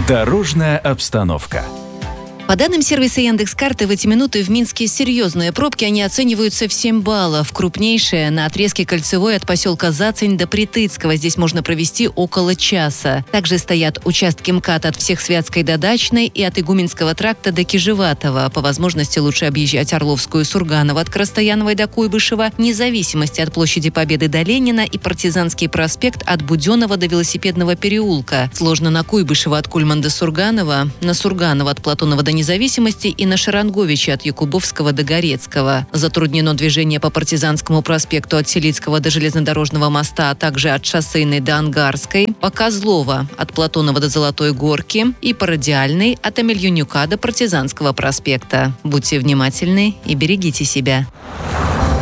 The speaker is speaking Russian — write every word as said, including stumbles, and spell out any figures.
Дорожная обстановка. По данным сервиса Яндекс.Карты, в эти минуты в Минске серьезные пробки, они оцениваются в семь баллов. Крупнейшая на отрезке Кольцевой от поселка Зацень до Притыцкого. Здесь можно провести около часа. Также стоят участки МКАД от Всехсвятской до Дачной и от Игуменского тракта до Кижеватова. По возможности лучше объезжать Орловскую, Сурганова от Крастаяновой до Куйбышева, Независимости от площади Победы до Ленина и Партизанский проспект от Буденного до Велосипедного переулка. Сложно на Куйбышева от Кульман до Сурганова, на Сурганова от Платонова до Независимости и на Шаранговича от Якубовского до Горецкого. Затруднено движение по Партизанскому проспекту от Селицкого до Железнодорожного моста, а также от Шоссейной до Ангарской, по Козлова от Платонова до Золотой Горки и по Радиальной от Амельюнюка до Партизанского проспекта. Будьте внимательны и берегите себя.